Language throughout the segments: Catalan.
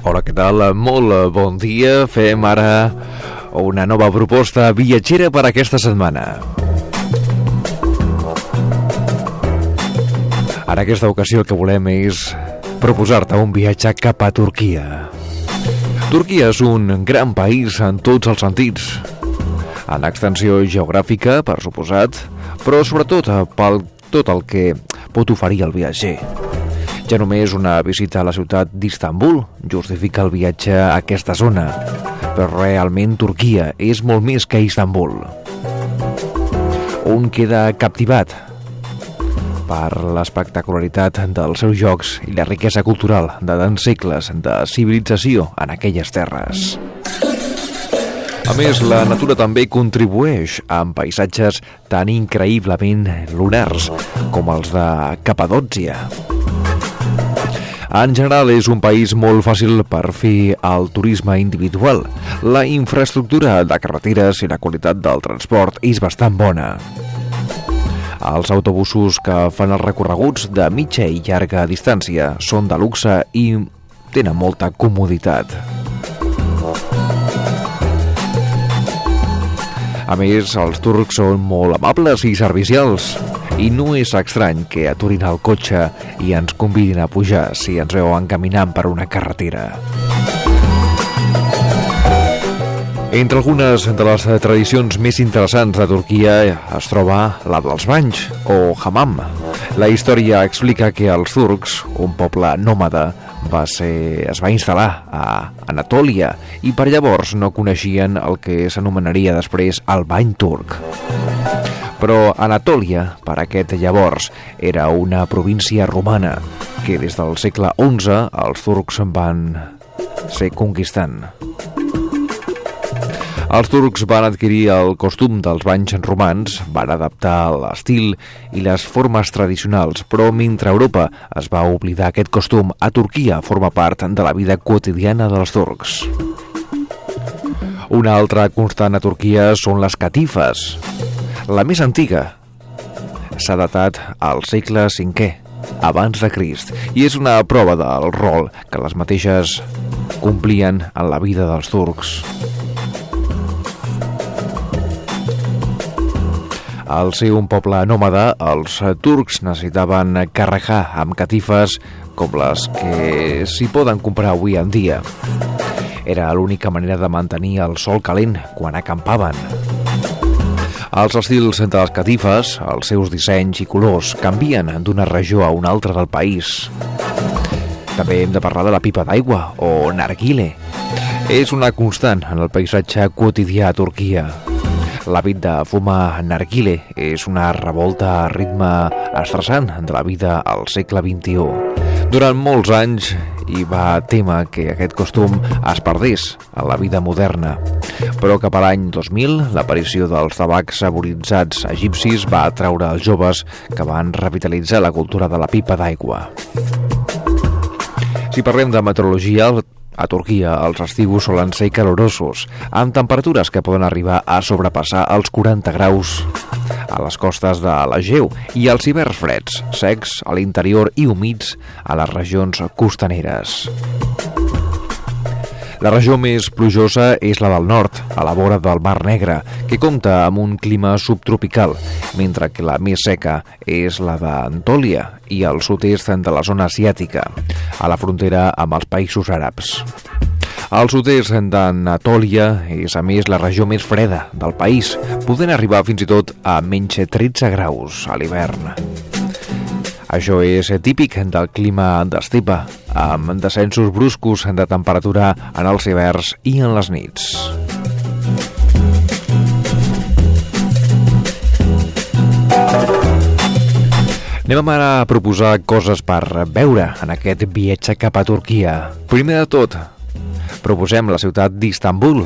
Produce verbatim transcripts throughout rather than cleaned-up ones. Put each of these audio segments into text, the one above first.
Hola, què tal? Molt bon dia. Fem ara una nova proposta viatgera per aquesta setmana. En aquesta ocasió el que volem és proposar-te un viatge cap a Turquia. Turquia és un gran país en tots els sentits. En extensió geogràfica, per suposat, però sobretot pel tot el que pot oferir el viatger. Ja només una visita a la ciutat d'Istanbul justifica el viatge a aquesta zona, però realment Turquia és molt més que Istanbul. Un queda captivat per l'espectacularitat dels seus jocs i la riquesa cultural de tants segles de civilització en aquelles terres. A més, la natura també contribueix amb paisatges tan increïblement lunars com els de Capadòcia. En general, és un país molt fàcil per fer el turisme individual. La infraestructura de carreteres i la qualitat del transport és bastant bona. Els autobusos que fan els recorreguts de mitja i llarga distància són de luxe i tenen molta comoditat. A més, els turcs són molt amables i servicials. I no és estrany que aturin el cotxe i ens convidin a pujar si ens veuen caminant per una carretera. Entre algunes de les tradicions més interessants de Turquia es troba la dels banys, o hammam. La història explica que els turcs, un poble nòmada, va ser, es va instal·lar a Anatòlia i per llavors no coneixien el que s'anomenaria després el bany turc. Però Anatòlia, per aquest llavors, era una província romana que des del segle onze els turcs van ser conquistant. Els turcs van adquirir el costum dels banys romans, van adaptar l'estil i les formes tradicionals, però mentre Europa es va oblidar aquest costum, a Turquia forma part de la vida quotidiana dels turcs. Una altra constant a Turquia són les catifes. La més antiga s'ha datat al segle cinquè, abans de Crist, i és una prova del rol que les mateixes complien en la vida dels turcs. Al ser un poble nòmada, els turcs necessitaven carregar amb catifes com les que s'hi poden comprar avui en dia. Era l'única manera de mantenir el sol calent quan acampaven. Els estils de les catifes, els seus dissenys i colors canvien d'una regió a una altra del país. També hem de parlar de la pipa d'aigua, o narguile. És una constant en el paisatge quotidià a Turquia. L'hàbit de fumar narguile és una revolta a ritme estressant de la vida al segle vint-i-u. Durant molts anys hi va témer que aquest costum es perdés en la vida moderna, però cap a l'any dos mil l'aparició dels tabacs saboritzats egipcis va atraure els joves que van revitalitzar la cultura de la pipa d'aigua. Si parlem de meteorologia, a Turquia els estius solen ser calorosos, amb temperatures que poden arribar a sobrepassar els quaranta graus a les costes de l'Egeu i els hiverns freds, secs a l'interior i humits a les regions costaneres. La regió més plujosa és la del nord, a la vora del Mar Negre, que compta amb un clima subtropical, mentre que la més seca és la d'Anatòlia i el sud-est de la zona asiàtica, a la frontera amb els països àrabs. El sud-est d'Anatòlia és, a més, la regió més freda del país, podent arribar fins i tot a menys tretze graus a l'hivern. Això és típic del clima d'estepa, amb descensos bruscos de temperatura en els hiverns i en les nits. Anem ara a proposar coses per veure en aquest viatge cap a Turquia. Primer de tot, proposem la ciutat d'Istanbul.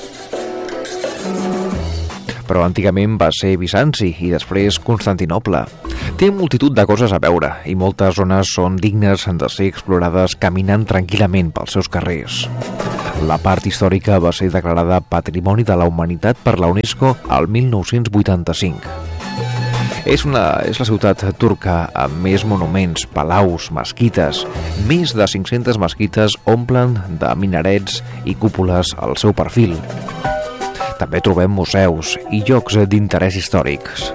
Però antigament va ser Bizanci i després Constantinoble. Té multitud de coses a veure i moltes zones són dignes de ser explorades caminant tranquil·lament pels seus carrers. La part històrica va ser declarada Patrimoni de la Humanitat per la UNESCO al mil nou-cents vuitanta-cinc. És, una, és la ciutat turca amb més monuments, palaus, mesquites. Més de cinc-centes mesquites omplen de minarets i cúpules al seu perfil. També trobem museus i llocs d'interès històrics.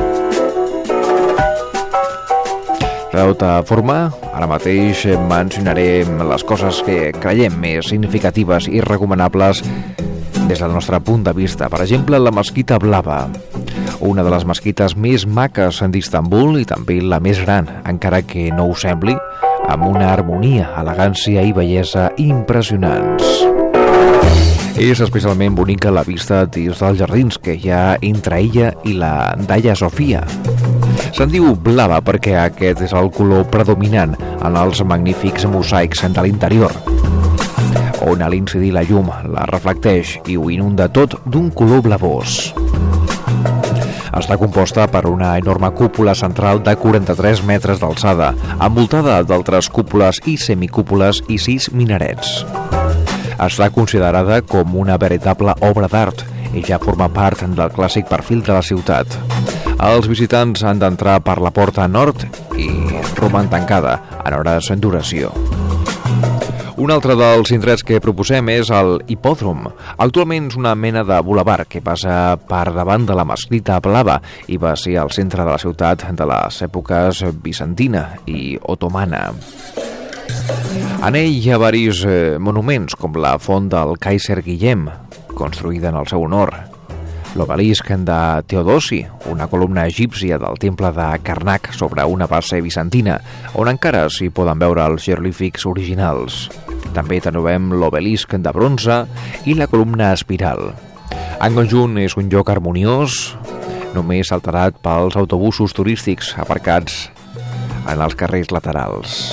De tota forma, ara mateix mencionarem les coses que creiem més significatives i recomanables des del nostre punt de vista. Per exemple, la Mesquita Blava, una de les mesquites més maques d'Istanbul i també la més gran, encara que no ho sembli, amb una harmonia, elegància i bellesa impressionants. És especialment bonica la vista dins dels jardins que hi ha entre ella i la d'Hagia Sofia. Se'n diu blava perquè aquest és el color predominant en els magnífics mosaics de l'interior, on a l'incidir la llum la reflecteix i ho inunda tot d'un color blavós. Està composta per una enorme cúpula central de quaranta-tres metres d'alçada, envoltada d'altres cúpules i semicúpules i sis minarets. Està considerada com una veritable obra d'art i ja forma part del clàssic perfil de la ciutat. Els visitants han d'entrar per la porta nord i roman tancada en hores d'oració. Un altre dels indrets que proposem és el hipòdrom. Actualment és una mena de bulevard que passa per davant de la Mesquita Blava i va ser al centre de la ciutat de les èpoques bizantina i otomana. En ell hi ha diversos eh, monuments, com la font del Kaiser Guillem, construïda en el seu honor, l'obelisc de Teodosi, una columna egípcia del temple de Karnak sobre una base bizantina, on encara s'hi poden veure els jeroglífics originals. També trobem l'obelisc de bronze i la columna espiral. En conjunt és un lloc harmoniós, només alterat pels autobusos turístics aparcats en els carrers laterals.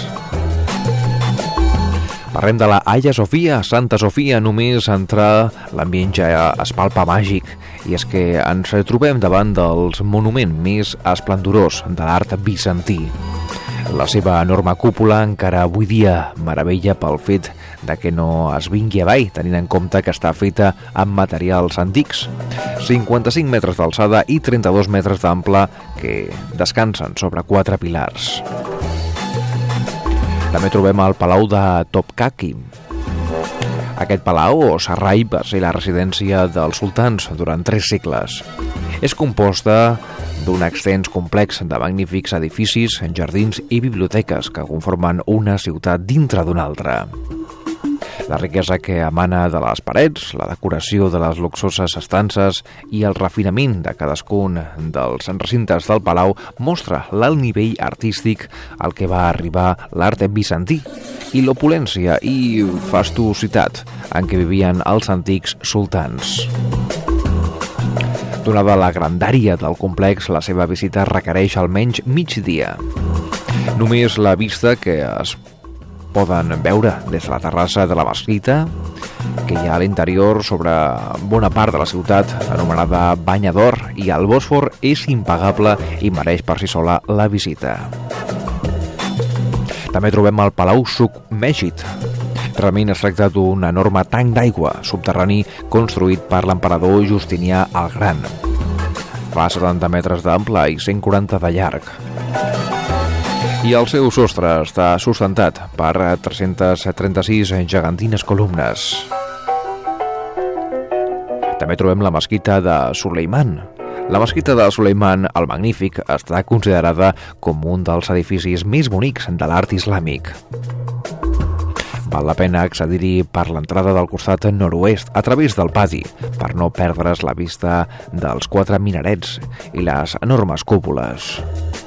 Parlem de la Hagia Sofia, Santa Sofia. Només entrar l'ambient ja es palpa màgic, i és que ens trobem davant dels monuments més esplendorós de l'art bizantí. La seva enorme cúpula encara avui dia meravella pel fet de que no es vingui avall, tenint en compte que està feta amb materials antics. cinquanta-cinc metres d'alçada i trenta-dos metres d'ample que descansen sobre quatre pilars. També trobem el Palau de Topkapı. Aquest palau o serrall va ser la residència dels sultans durant tres segles. És composta d'un extens complex de magnífics edificis, jardins i biblioteques que conformen una ciutat dintre d'una altra. La riquesa que emana de les parets, la decoració de les luxoses estances i el refinament de cadascun dels recintes del palau mostra l'alt nivell artístic al que va arribar l'art bizantí i l'opulència i fastuositat en què vivien els antics sultans. Donada la grandària del complex, la seva visita requereix almenys mig dia. Només la vista que es poden veure des de la terrassa de la mesquita, que hi ha a l'interior sobre bona part de la ciutat, anomenada Banya d'Or, i el Bòsfor és impagable i mereix per si sola la visita. També trobem el Palau Sukmejit. Realment es tracta d'un enorme tanc d'aigua subterrani construït per l'emperador Justinià el Gran. Fa setanta metres d'ample i cent quaranta de llarg. I el seu sostre està sustentat per tres-centes trenta-sis gegantines columnes. També trobem la mesquita de Suleiman. La mesquita de Suleiman el Magnífic està considerada com un dels edificis més bonics de l'art islàmic. Val la pena accedir-hi per l'entrada del costat nord-oest, a través del pati, per no perdre's la vista dels quatre minarets i les enormes cúpules.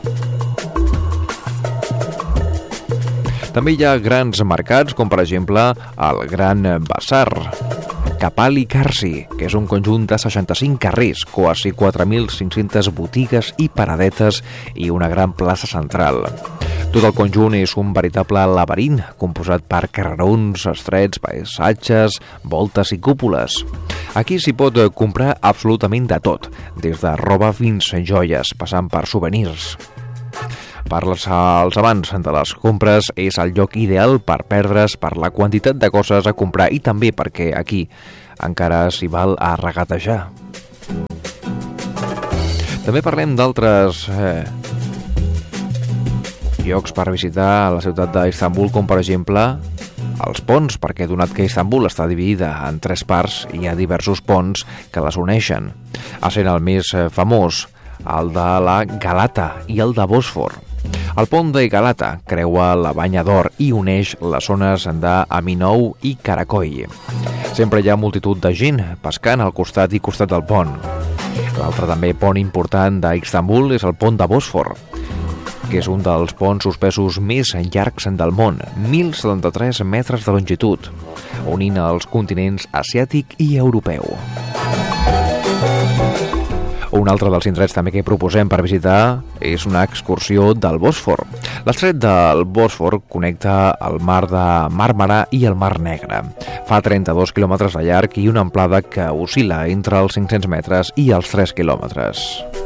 També hi ha grans mercats, com per exemple el Gran Bazar, Kapali Çarşı, que és un conjunt de seixanta-cinc carrers, quasi quatre mil cinc-centes botigues i paradetes i una gran plaça central. Tot el conjunt és un veritable laberint, composat per carrerons, estrets, paisatges, voltes i cúpules. Aquí s'hi pot comprar absolutament de tot, des de roba fins a joies, passant per souvenirs. Per als amants de les compres és el lloc ideal per perdre's per la quantitat de coses a comprar i també perquè aquí encara s'hi val a regatejar. També parlem d'altres eh, llocs per visitar a la ciutat d'Istanbul, com per exemple els ponts, perquè donat que Istanbul està dividida en tres parts, hi ha diversos ponts que les uneixen. Essent el més famós, el de la Galata i el de Bòsfor. El pont de Galata creua la Banya d'Or i uneix les zones d'Aminou i Karakoy. Sempre hi ha multitud de gent pescant al costat i costat del pont. L'altre també pont important d'Istanbul és el pont de Bòsfor, que és un dels ponts suspesos més llargs del món, mil setanta-tres metres de longitud, unint els continents asiàtic i europeu. Un altre dels indrets també que proposem per visitar és una excursió del Bòsfor. L'estret del Bòsfor connecta el mar de Màrmara i el mar Negre. Fa trenta-dos quilòmetres de llarg i una amplada que oscil·la entre els cinc-cents metres i els tres quilòmetres.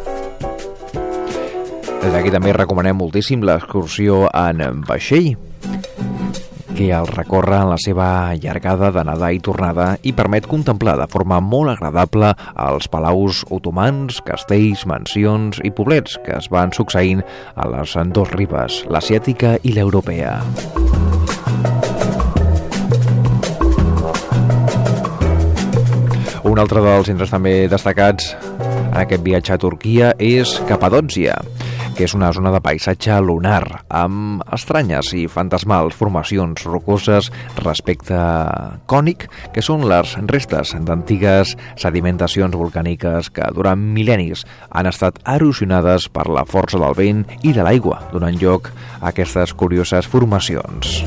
Des d'aquí també recomanem moltíssim l'excursió en vaixell, que el recorre en la seva llargada d'anada i tornada i permet contemplar de forma molt agradable els palaus otomans, castells, mansions i poblets que es van succeint a les dues ribes, l'asiàtica i l'europea. Un altre dels indrets també destacats en aquest viatge a Turquia és Capadòcia, que és una zona de paisatge lunar, amb estranyes i fantasmals formacions rocoses respecte cònic, que són les restes d'antigues sedimentacions volcàniques que durant mil·lennis han estat erosionades per la força del vent i de l'aigua, donant lloc a aquestes curioses formacions.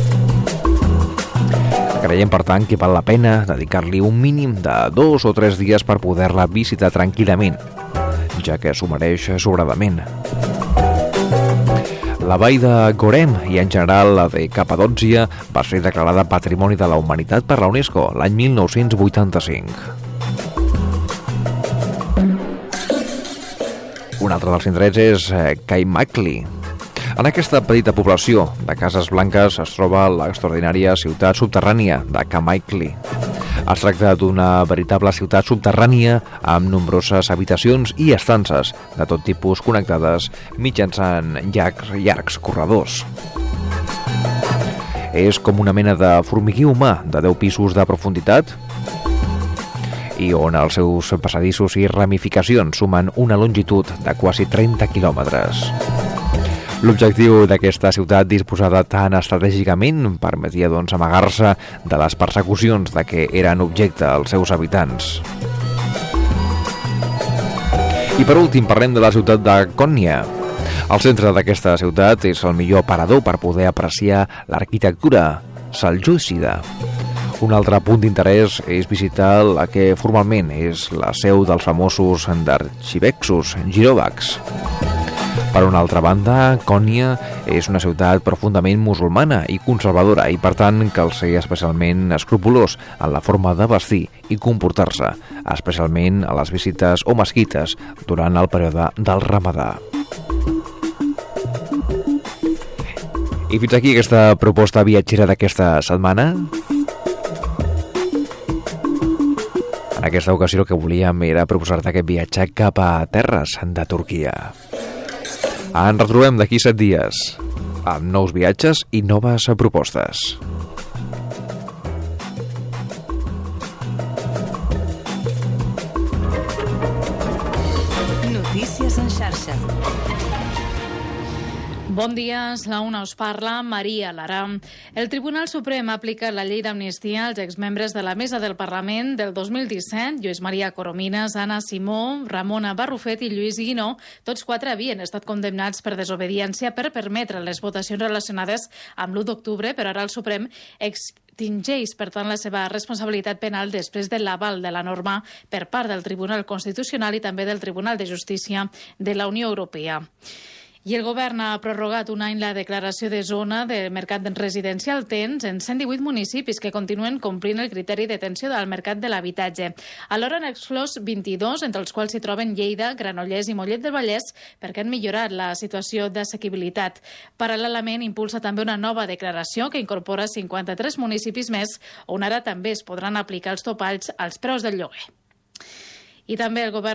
Creiem, per tant, que val la pena dedicar-li un mínim de dos o tres dies per poder-la visitar tranquil·lament, ja que s'ho mereix sobradament. La vall de Gorem i en general la de Capadòcia va ser declarada Patrimoni de la Humanitat per la UNESCO l'any mil nou-cents vuitanta-cinc. Un altre dels indrets és Kaymakli. En aquesta petita població de cases blanques es troba l'extraordinària ciutat subterrània de Kaymakli. Es tracta d'una veritable ciutat subterrània amb nombroses habitacions i estances de tot tipus connectades mitjançant llargs, llargs corredors. És com una mena de formiguer humà de deu pisos de profunditat i on els seus passadissos i ramificacions sumen una longitud de quasi trenta quilòmetres. L'objectiu d'aquesta ciutat, disposada tan estratègicament, permetia doncs amagar-se de les persecucions de què eren objecte els seus habitants. I per últim parlem de la ciutat de Konya. El centre d'aquesta ciutat és el millor aparador per poder apreciar l'arquitectura seljúcida. Un altre punt d'interès és visitar la que formalment és la seu dels famosos Arxivexos Girovacs. Per una altra banda, Konya és una ciutat profundament musulmana i conservadora i, per tant, cal ser especialment escrupolós en la forma de vestir i comportar-se, especialment a les visites o mesquites durant el període del Ramadà. I fins aquí aquesta proposta viatgera d'aquesta setmana. En aquesta ocasió el que volíem era proposar-te aquest viatge cap a terres de Turquia. Ens retrobem d'aquí set dies amb nous viatges i noves propostes. Notícies en xarxa. Bon dia, la una us parla Maria Lara. El Tribunal Suprem ha aplicat la llei d'amnistia als exmembres de la Mesa del Parlament del dos mil disset, Lluís Maria Coromines, Anna Simó, Ramona Barrufet i Lluís Guinó. Tots quatre havien estat condemnats per desobediència per permetre les votacions relacionades amb l'u d'octubre, però ara el Suprem extingeix, per tant, la seva responsabilitat penal després de l'aval de la norma per part del Tribunal Constitucional i també del Tribunal de Justícia de la Unió Europea. I el govern ha prorrogat un any la declaració de zona de mercat residencial tens en cent divuit municipis que continuen complint el criteri d'atenció al mercat de l'habitatge. Alhora han exclòs vint-i-dos, entre els quals s'hi troben Lleida, Granollers i Mollet del Vallès, perquè han millorat la situació d'assequibilitat. Paral·lelament, impulsa també una nova declaració que incorpora cinquanta-tres municipis més, on ara també es podran aplicar els topalls als preus del lloguer. I també el govern